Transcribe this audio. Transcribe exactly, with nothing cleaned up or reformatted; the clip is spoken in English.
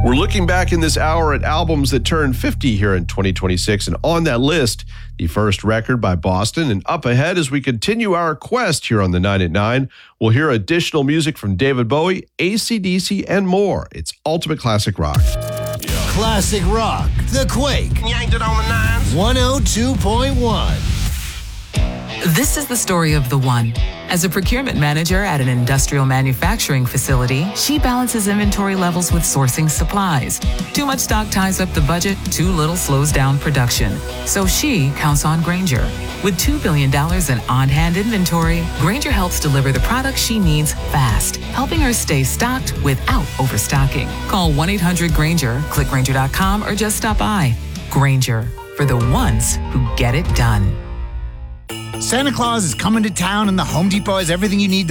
We're looking back in this hour at albums that turned fifty here in twenty twenty-six, and on that list, the first record by Boston. And up ahead, as we continue our quest here on the nine at nine, we'll hear additional music from David Bowie, A C D C, and more. It's Ultimate Classic Rock. Classic Rock, The Quake. Yanked it on the nines. one oh two point one. This is the story of the one. As a procurement manager at an industrial manufacturing facility, she balances inventory levels with sourcing supplies. Too much stock ties up the budget, too little slows down production. So she counts on Grainger. With two billion dollars in on-hand inventory, Grainger helps deliver the products she needs fast, helping her stay stocked without overstocking. Call one eight hundred Grainger, click Grainger dot com, or just stop by. Grainger, for the ones who get it done. Santa Claus is coming to town, and the Home Depot has everything you need to